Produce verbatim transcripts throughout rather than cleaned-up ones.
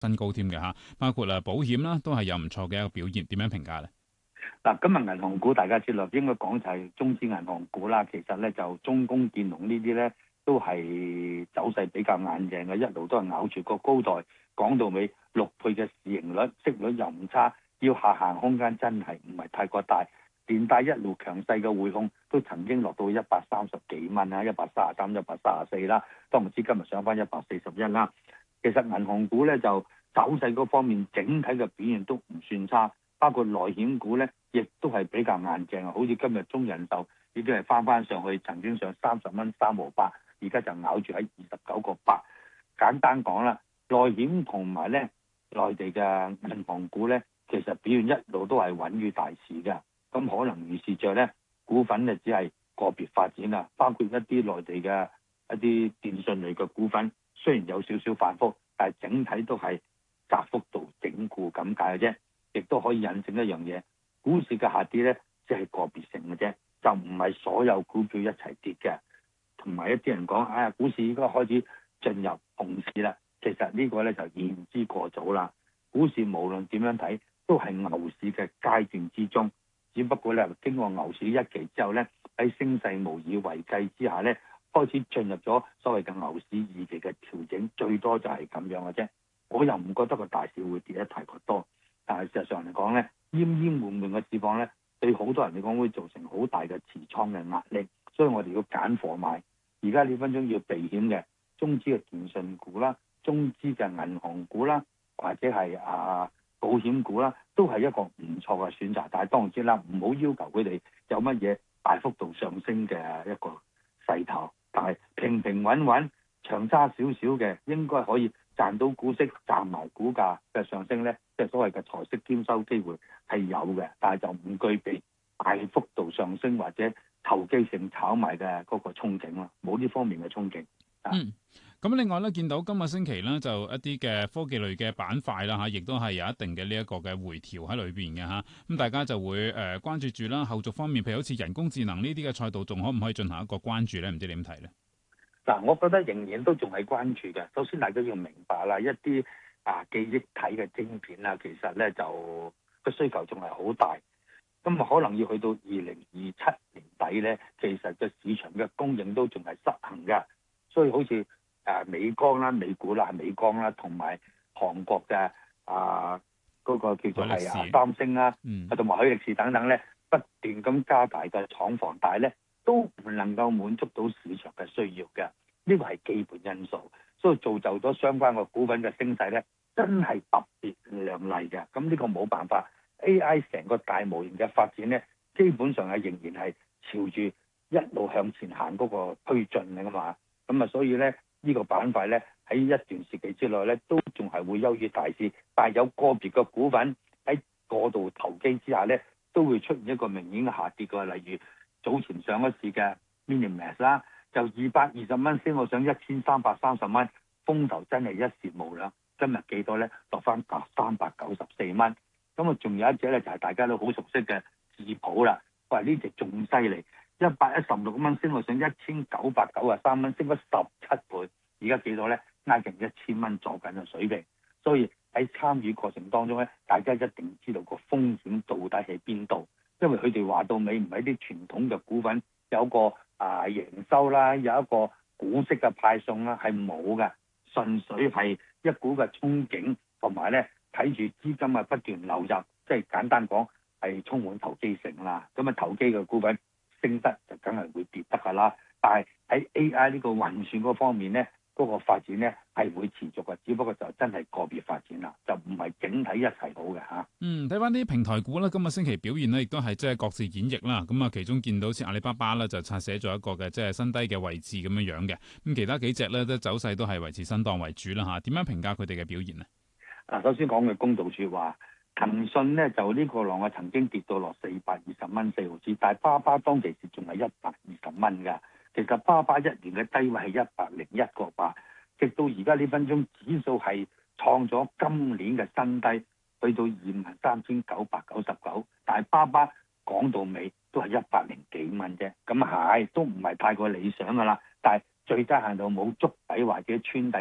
新高添嘅嚇，包括啦保險啦，都係有唔錯嘅一個表現。點樣評價咧？ 嗱，今日銀行股大家知道，應該講就係中資銀行股啦。其實咧就中工建農呢啲咧都係走勢比較硬淨嘅，一路都係咬住個高台，講到尾六倍嘅市盈率，息率又唔差，要下行空間真係唔係太過大。連帶一路強勢嘅匯控都曾經落到一百三十幾蚊啦，一百三十三、一百三十四啦，都唔知今日上翻一百四十一啦。其實銀行股咧就走勢嗰方面整體嘅表現都唔算差，包括內險股咧亦都係比較硬淨啊，好似今日中人壽已經係翻翻上去，曾經上三十蚊三毫八，而家就咬住喺二十九個八。簡單講啦，內險同埋咧內地嘅銀行股咧，其實表現一路都係穩於大市嘅。咁可能預示着咧股份咧只係個別發展啦，包括一啲內地嘅一啲電信類嘅股份，雖然有少少反覆，但係整體都係窄幅度整固咁解嘅啫。亦都可以引證一樣嘢，股市嘅下跌咧只係個別性嘅啫，就唔係所有股票一齊跌嘅。同埋一啲人講，哎呀，股市應該開始進入熊市啦。其實呢個咧就言之過早啦。股市無論點樣睇，都係牛市嘅階段之中。只不過咧，經過牛市一期之後咧，喺升勢無以為繼之下咧，開始進入咗所謂嘅牛市二期嘅調整，最多就係咁樣嘅啫。我又唔覺得個大市會跌得太過多，但係事實上嚟講咧，奄奄悶悶嘅市況咧，對好多人嚟講會造成好大嘅持倉嘅壓力，所以我哋要揀貨買。而家呢分鐘要避險嘅中資嘅電信股啦、中資嘅銀行股啦，或者係啊保險股啦，都係一個唔錯嘅選擇。但係當然之啦，唔好要，要求佢哋有乜嘢大幅度上升嘅一個勢頭，但係平平穩穩、長揸少少嘅，應該可以賺到股息、賺埋股價嘅上升咧，即係所謂嘅財息兼收機會係有嘅，但係就唔具備大幅度上升或者投機性炒賣嘅嗰個憧憬咯，冇呢方面嘅憧憬。 嗯，咁另外咧，見到今個星期咧，就一啲嘅科技類嘅板塊啦嚇，亦都係有一定嘅呢一個嘅回調喺裏邊嘅嚇。咁大家就會誒、呃、關注住啦，後續方面，譬如好似人工智能呢啲嘅賽道，仲可唔可以進行一個關注咧？唔知你點睇咧？ 嗱，我覺得仍然都仲係關注嘅。首先大家要明白啦，一啲啊記憶體嘅晶片啊，其實咧就個需求仲係好大。咁啊，可能要去到二零二七年底咧，其實個市場嘅供應都仲係失衡嘅。所以好似誒美光啦、美股啦、美光啦，同埋韓國嘅啊嗰個叫做係啊三星啦，同埋海力士等等咧，不斷咁加大嘅廠房，但係咧都唔能夠滿足到市場嘅需要嘅。呢個係基本因素，所以造就咗相關嘅股份嘅升勢咧，真係特別亮麗嘅。咁呢個冇辦法 ，A I 成個大模型嘅發展咧，基本上係仍然係朝住一路向前行嗰個推進嘅嘛。咁啊，所以咧呢、呢個板塊咧喺一段時期之內咧，都仲係會優於大市，但係有個別嘅股份喺過度投機之下咧，都會出現一個明顯嘅下跌嘅。例如早前上一市嘅 Minimax 啦，就二百二十蚊升到上一千三百三十蚊，風頭真係一時無兩。今日幾多咧？落翻價三百九十四蚊。咁啊，仲有一隻咧就係、是、大家都好熟悉嘅智普啦。喂，呢隻仲犀利！一百一十六蚊升到上一千九百九十三蚊，升咗十七倍。而家幾多咧？挨近一千蚊左緊嘅水平。所以喺參與過程當中咧，大家一定知道個風險到底喺邊度。因為佢哋話到尾唔係啲傳統嘅股份有個啊營收啦，有一個股息嘅派送啦，係冇嘅，純粹係一股嘅憧憬，同埋咧睇住資金啊不斷流入，即係簡單講係充滿投機性啦。咁啊投機嘅股份升得就梗係會跌得㗎啦，但係喺 A I 呢個運算嗰方面咧，嗰、嗰個發展咧係會持續嘅，只不過就真係個別發展啦，就唔係整體一齊好嘅嚇。 嗯，睇翻啲平台股咧，今個星期表現咧，亦都係即係各自演繹啦。咁啊，其中見到似阿里巴巴咧，就拆寫咗一個嘅即係新低嘅位置咁樣樣嘅。咁其他幾隻咧，都走勢都係維持震盪為主啦嚇。點樣評價佢哋嘅表現呢？ 嗱，首先講嘅公道説話，騰訊咧就呢個浪啊曾經跌到落四百二十蚊四毫紙，但係巴巴當其時仲係一百二十蚊㗎。其實巴巴一年嘅低位係一百零一個八，直到而家呢分鐘指數係創咗今年嘅新低，去到二萬三千九百九十九。但係巴巴講到尾都係一百零幾蚊啫，咁係都唔係太過理想㗎啦。但係最低限度冇築底或者穿底啦，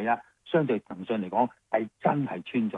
相對騰訊嚟講係真係穿咗